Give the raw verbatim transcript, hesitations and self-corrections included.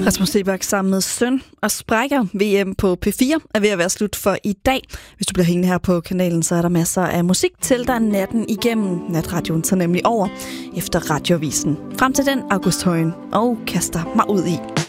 Rasmus Seebach sammen med Søn og Sprækker. V M på P fire er ved at være slut for i dag. Hvis du bliver hængende her på kanalen, så er der masser af musik til dig natten igennem. Natradioen tager nemlig over efter Radioavisen. Frem til den, August Højen, og kaster mig ud i.